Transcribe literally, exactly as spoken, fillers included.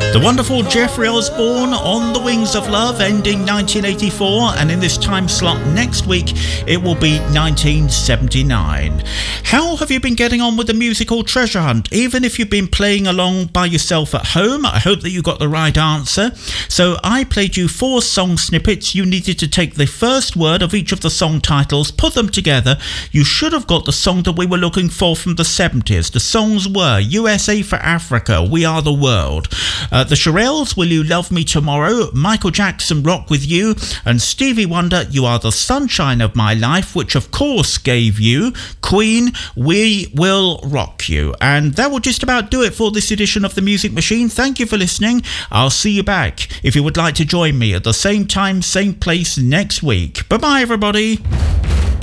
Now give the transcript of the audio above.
The wonderful Jeffrey Osborne, On the Wings of Love, ending nineteen eighty-four, and in this time slot next week it will be nineteen seventy-nine. How have you been getting on with the musical treasure hunt? Even if you've been playing along by yourself at home, I hope that you got the right answer. So I played you four song snippets. You needed to take the first word of each of the song titles, put them together. You should have got the song that we were looking for from the seventies. The songs were U S A for Africa, We Are the World, uh, the Shirelles, Will You Love Me Tomorrow, Michael Jackson, Rock With You, and Stevie Wonder, You Are the Sunshine of My Life, which of course gave you Queen, We Will Rock You. And that will just about do it for this edition of The Music Machine. Thank you for listening. I'll see you back if you would like to join me at the same time, same place next week. Bye bye everybody.